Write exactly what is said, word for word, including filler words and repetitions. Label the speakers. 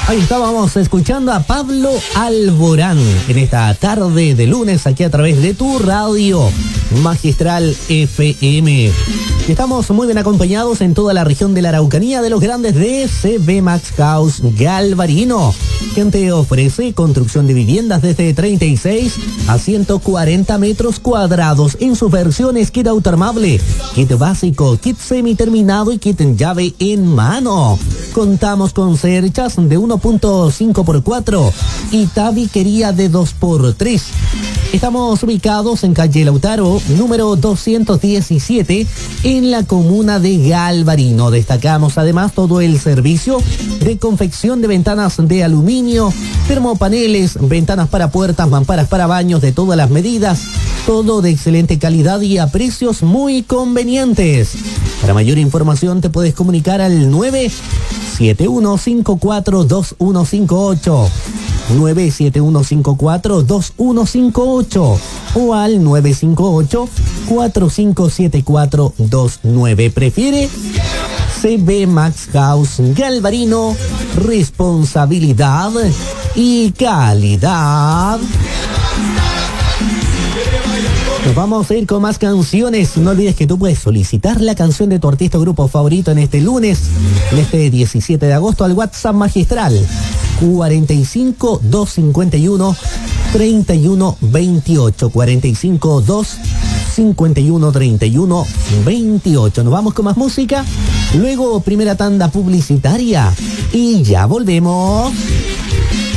Speaker 1: Ahí estábamos escuchando a Pablo Alborán en esta tarde de lunes aquí a través de tu radio Magistral F M. Estamos muy bien acompañados en toda la región de la Araucanía de los grandes de C B Max House Galvarino, quien te ofrece construcción de viviendas desde treinta y seis a ciento cuarenta metros cuadrados en sus versiones kit autoarmable, kit básico, kit semiterminado y kit en llave en mano. Contamos con cerchas de uno punto cinco por cuatro y tabiquería de dos por tres. Estamos ubicados en calle Lautaro, número doscientos diecisiete, en la comuna de Galvarino. Destacamos además todo el servicio de confección de ventanas de aluminio, termopaneles, ventanas para puertas, mamparas para baños de todas las medidas, todo de excelente calidad y a precios muy convenientes. Para mayor información te puedes comunicar al nueve siete uno cinco cuatro dos uno cinco ocho. nueve siete uno cinco cuatro dos uno cinco ocho o al nueve cinco ocho cuatro cinco siete cuatro dos nueve. Prefiere C B Max House Galvarino, responsabilidad y calidad. Nos vamos a ir con más canciones. No olvides que tú puedes solicitar la canción de tu artista o grupo favorito en este lunes, en este diecisiete de agosto, al WhatsApp Magistral cuarenta y cinco, doscientos cincuenta y uno, treinta y uno veintiocho. cuarenta y cinco, doscientos cincuenta y uno, treinta y uno veintiocho. Nos vamos con más música, luego primera tanda publicitaria y ya volvemos.